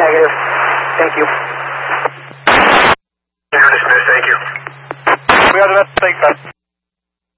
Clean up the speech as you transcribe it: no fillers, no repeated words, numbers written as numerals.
Negative. Thank you. You're dismissed, thank you. We are the best, thanks,